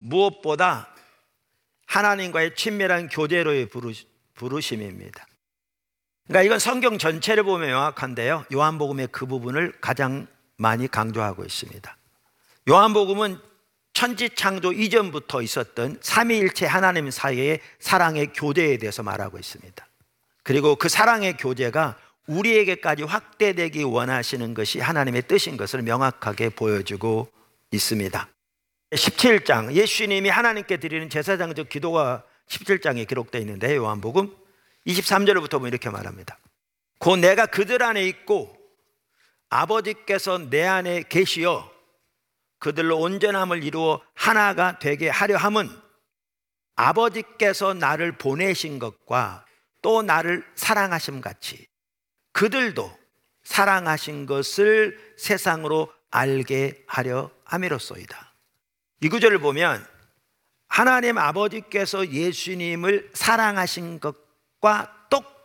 무엇보다 하나님과의 친밀한 교제로의 부르심입니다. 그러니까 이건 성경 전체를 보면 명확한데요, 요한복음의 그 부분을 가장 많이 강조하고 있습니다. 요한복음은 천지창조 이전부터 있었던 삼위일체 하나님 사이의 사랑의 교제에 대해서 말하고 있습니다. 그리고 그 사랑의 교제가 우리에게까지 확대되기 원하시는 것이 하나님의 뜻인 것을 명확하게 보여주고 있습니다. 17장, 예수님이 하나님께 드리는 제사장적 기도가 17장에 기록되어 있는데, 요한복음 23절부터 보면 이렇게 말합니다. 곧 내가 그들 안에 있고 아버지께서 내 안에 계시어 그들로 온전함을 이루어 하나가 되게 하려 함은 아버지께서 나를 보내신 것과 또 나를 사랑하심 같이 그들도 사랑하신 것을 세상으로 알게 하려 함이로소이다. 이 구절을 보면 하나님 아버지께서 예수님을 사랑하신 것과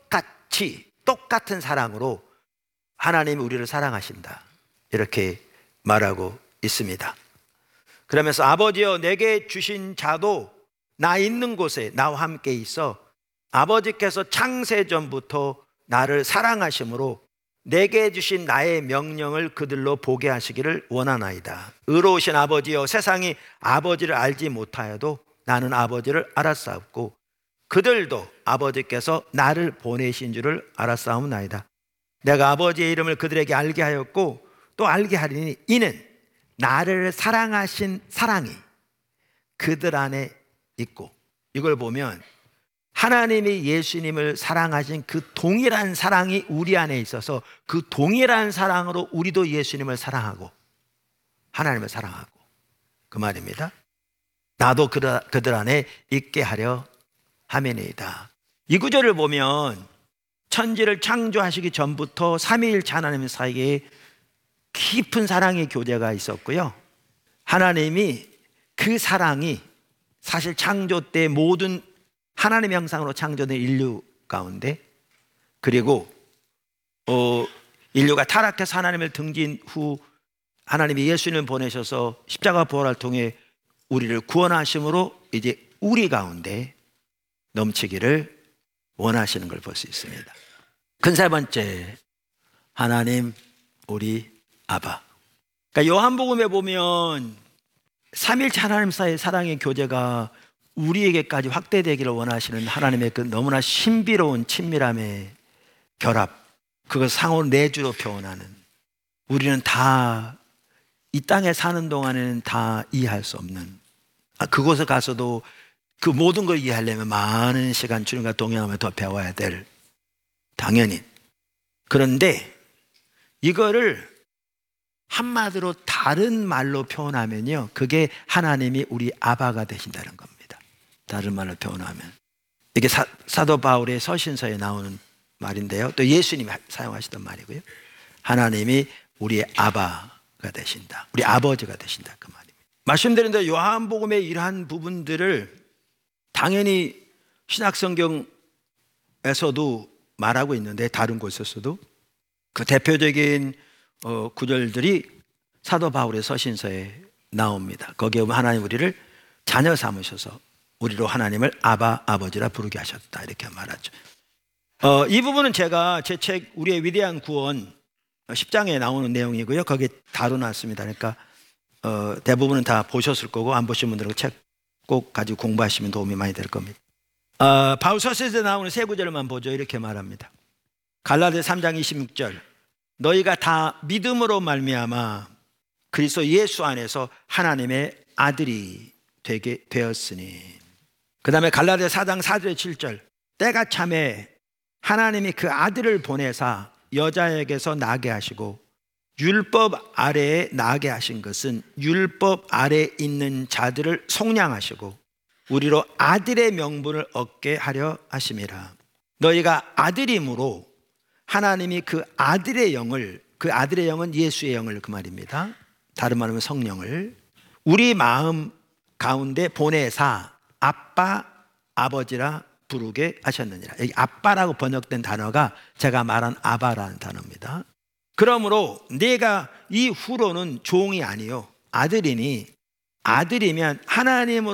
똑같은 사랑으로 하나님이 우리를 사랑하신다, 이렇게 말하고 있습니다. 그러면서 아버지여 내게 주신 자도 나 있는 곳에 나와 함께 있어 아버지께서 창세전부터 나를 사랑하심으로 내게 주신 나의 명령을 그들로 보게 하시기를 원하나이다. 의로우신 아버지여 세상이 아버지를 알지 못하여도 나는 아버지를 알았사옵고 그들도 아버지께서 나를 보내신 줄을 알았사옵나이다. 내가 아버지의 이름을 그들에게 알게 하였고 또 알게 하리니 이는 나를 사랑하신 사랑이 그들 안에 있고, 이걸 보면 하나님이 예수님을 사랑하신 그 동일한 사랑이 우리 안에 있어서 그 동일한 사랑으로 우리도 예수님을 사랑하고 하나님을 사랑하고, 그 말입니다. 나도 그들 안에 있게 하려 함이니이다. 이 구절을 보면 천지를 창조하시기 전부터 삼위일체 하나님 사이에 깊은 사랑의 교제가 있었고요, 하나님이 그 사랑이 사실 창조 때 모든 하나님의 형상으로 창조된 인류 가운데, 그리고 인류가 타락해서 하나님을 등진 후 하나님이 예수님을 보내셔서 십자가 부활을 통해 우리를 구원하심으로 이제 우리 가운데 넘치기를 원하시는 걸 볼 수 있습니다. 큰 세 번째, 하나님 우리 아바. 그러니까 요한복음에 보면 삼일체 하나님 사이의 사랑의 교제가 우리에게까지 확대되기를 원하시는 하나님의 그 너무나 신비로운 친밀함의 결합, 그걸 상호 내주로 표현하는, 우리는 다 이 땅에 사는 동안에는 다 이해할 수 없는, 그곳에 가서도 그 모든 걸 이해하려면 많은 시간 주님과 동행하며 더 배워야 될, 당연히. 그런데 이거를 한마디로 다른 말로 표현하면요, 그게 하나님이 우리 아바가 되신다는 겁니다. 다른 말로 표현하면 이게 사도 바울의 서신서에 나오는 말인데요, 또 예수님이 사용하시던 말이고요, 하나님이 우리의 아바가 되신다, 우리 아버지가 되신다, 그 말입니다. 말씀드린 대로 요한복음의 이러한 부분들을 당연히 신약성경에서도 말하고 있는데, 다른 곳에서도 그 대표적인 구절들이 사도 바울의 서신서에 나옵니다. 거기에 보면 하나님 우리를 자녀 삼으셔서 우리로 하나님을 아바, 아버지라 부르게 하셨다, 이렇게 말하죠. 이 부분은 제가 제 책 우리의 위대한 구원 10장에 나오는 내용이고요, 거기에 다뤄놨습니다. 그러니까 대부분은 다 보셨을 거고, 안 보신 분들은 책 꼭 가지고 공부하시면 도움이 많이 될 겁니다. 바울 서신서에 나오는 세 구절만 보죠. 이렇게 말합니다. 갈라디아 3장 26절, 너희가 다 믿음으로 말미암아 그리스도 예수 안에서 하나님의 아들이 되게 되었으니. 그 다음에 갈라디아 4장 4절 7절, 때가 참에 하나님이 그 아들을 보내사 여자에게서 나게 하시고 율법 아래에 나게 하신 것은 율법 아래에 있는 자들을 속량하시고 우리로 아들의 명분을 얻게 하려 하심이라. 너희가 아들임으로 하나님이 그 아들의 영을, 그 아들의 영은 예수의 영을, 그 말입니다. 다른 말로 하면 성령을 우리 마음 가운데 보내사 아빠, 아버지라 부르게 하셨느니라. 여기 아빠라고 번역된 단어가 제가 말한 아바라는 단어입니다. 그러므로 네가 이후로는 종이 아니요 아들이니, 아들이면 하나님으로